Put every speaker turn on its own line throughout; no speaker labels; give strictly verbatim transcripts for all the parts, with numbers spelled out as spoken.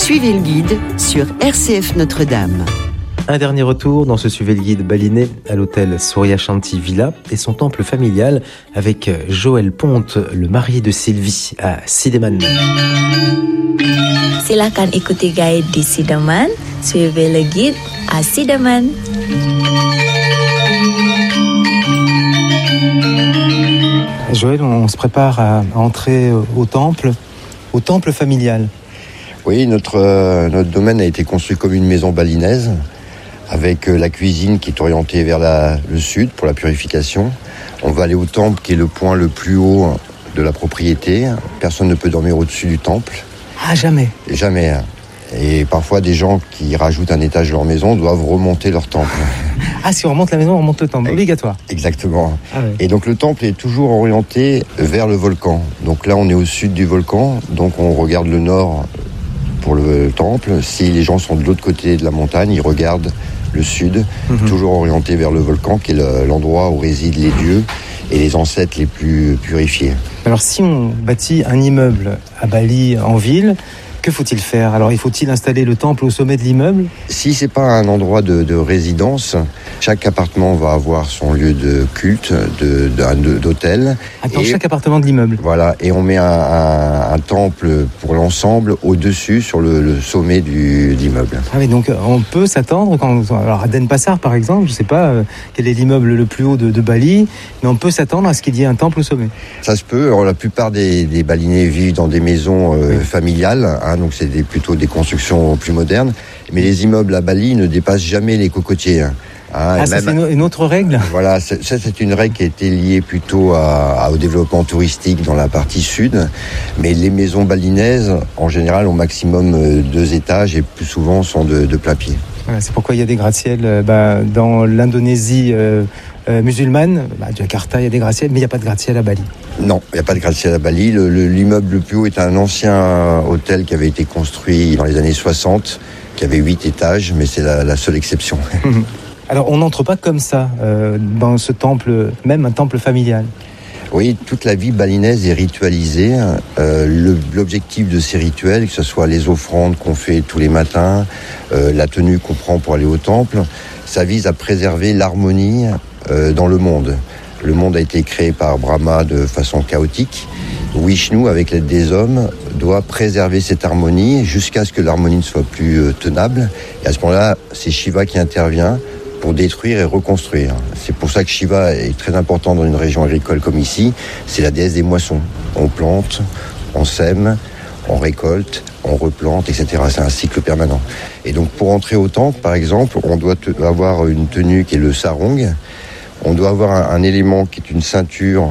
Suivez le guide sur R C F Notre-Dame.
Un dernier retour dans ce Suivez le guide balinais à l'hôtel Suryashanti Villa et son temple familial avec Joël Ponte, le mari de Sylvie à Sideman.
Silakan ikuti guide di Sideman, suivez le guide à Sideman.
Joël, on se prépare à entrer au temple, au temple familial.
Oui, notre, euh, notre domaine a été construit comme une maison balinaise, avec euh, la cuisine qui est orientée vers la, le sud pour la purification. On va aller au temple qui est le point le plus haut de la propriété. Personne ne peut dormir au-dessus du temple.
Ah, jamais.
Jamais. Et parfois, des gens qui rajoutent un étage de leur maison doivent remonter leur temple.
Ah, si on remonte la maison, on remonte le temple. Obligatoire.
Exactement.
Ah ouais.
Et donc, le temple est toujours orienté vers le volcan. Donc là, on est au sud du volcan. Donc, on regarde le nord pour le temple. Si les gens sont de l'autre côté de la montagne, ils regardent le sud, mm-hmm. toujours orienté vers le volcan, qui est le, l'endroit où résident les dieux et les ancêtres les plus purifiés.
Alors, si on bâtit un immeuble à Bali, en ville, que faut-il faire? Alors, il faut-il installer le temple au sommet de l'immeuble?
Si c'est pas un endroit de, de résidence, chaque appartement va avoir son lieu de culte, de, de, d'hôtel.
Ah, dans et, chaque appartement de l'immeuble.
Voilà, et on met un, un, un temple pour l'ensemble au-dessus, sur le, le sommet du, de l'immeuble.
Ah oui, donc on peut s'attendre, quand, alors à Denpasar par exemple, je sais pas euh, quel est l'immeuble le plus haut de, de Bali, mais on peut s'attendre à ce qu'il y ait un temple au sommet.
Ça se peut. Alors, la plupart des, des Balinais vivent dans des maisons euh, oui. familiales, hein, donc c'est des, plutôt des constructions plus modernes. Mais les immeubles à Bali ne dépassent jamais les cocotiers. Hein.
Ah, ah ça même, c'est une autre règle?
Voilà, ça c'est une règle qui a été liée plutôt à, à, au développement touristique dans la partie sud. Mais les maisons balinaises, en général, au maximum deux étages et plus souvent sont de, de plein pied.
Voilà, c'est pourquoi il y a des gratte-ciels euh, bah, dans l'Indonésie euh, euh, musulmane. Bah, Jakarta, il y a des gratte-ciels, mais il n'y a pas de gratte-ciel à Bali.
Non, il n'y a pas de gratte-ciel à Bali. Le, le, l'immeuble le plus haut est un ancien hôtel qui avait été construit dans les années soixante, qui avait huit étages, mais c'est la, la seule exception.
Alors, on n'entre pas comme ça euh, dans ce temple, même un temple familial.
Oui, toute la vie balinaise est ritualisée. Euh, le, l'objectif de ces rituels, que ce soit les offrandes qu'on fait tous les matins, euh, la tenue qu'on prend pour aller au temple, ça vise à préserver l'harmonie euh, dans le monde. Le monde a été créé par Brahma de façon chaotique. Vishnu, avec l'aide des hommes, doit préserver cette harmonie jusqu'à ce que l'harmonie ne soit plus euh, tenable. Et à ce moment-là, c'est Shiva qui intervient pour détruire et reconstruire. C'est pour ça que Shiva est très important dans une région agricole comme ici. C'est la déesse des moissons. On plante, on sème, on récolte, on replante, et cetera. C'est un cycle permanent. Et donc pour entrer au temple, par exemple, on doit te- avoir une tenue qui est le sarong. On doit avoir un, un élément qui est une ceinture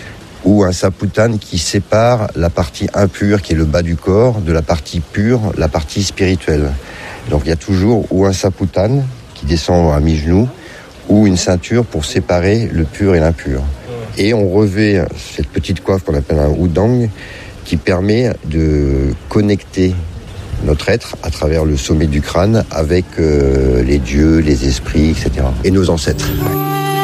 ou un saputan qui sépare la partie impure, qui est le bas du corps, de la partie pure, la partie spirituelle. Donc il y a toujours ou un saputan qui descend à mi-genou, ou une ceinture pour séparer le pur et l'impur. Et on revêt cette petite coiffe qu'on appelle un udang, qui permet de connecter notre être à travers le sommet du crâne avec euh, les dieux, les esprits, et cetera. Et nos ancêtres.